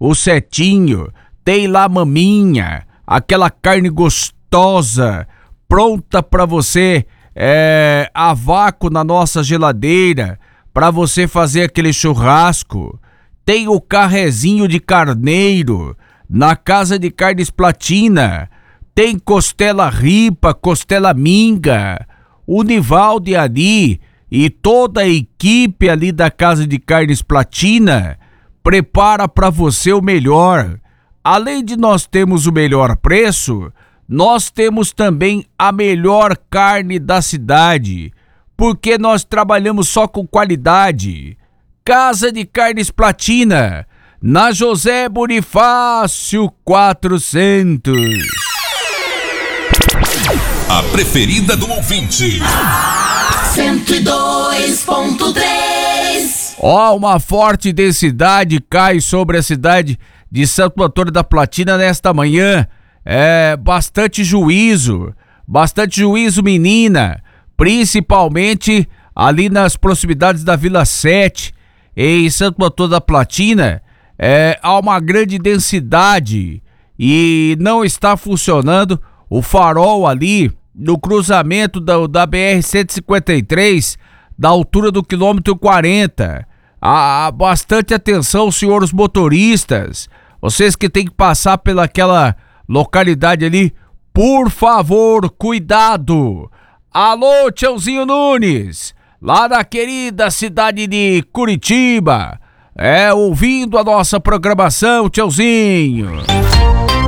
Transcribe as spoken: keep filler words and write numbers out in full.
o setinho, tem lá maminha, aquela carne gostosa, pronta para você, é, a vácuo na nossa geladeira, para você fazer aquele churrasco. Tem o carrezinho de carneiro na Casa de Carnes Platina. Tem costela ripa, costela minga. O Nivaldo ali e toda a equipe ali da Casa de Carnes Platina prepara para você o melhor. Além de nós termos o melhor preço, nós temos também a melhor carne da cidade, porque nós trabalhamos só com qualidade. Casa de Carnes Platina, na José Bonifácio quatrocentos. A preferida do ouvinte. cento e dois ponto três. Ó, oh, uma forte densidade cai sobre a cidade de Santo Antônio da Platina nesta manhã. É, bastante juízo, bastante juízo, menina, principalmente ali nas proximidades da Vila sete, em Santo Antônio da Platina. É, há uma grande densidade e não está funcionando o farol ali no cruzamento da, da B R cento e cinquenta e três, da altura do quilômetro quarenta. Há bastante atenção, senhores motoristas, vocês que têm que passar pelaquela localidade ali, por favor, cuidado. Alô, Tchãozinho Nunes, lá da querida cidade de Curitiba, é, ouvindo a nossa programação, Tchãozinho.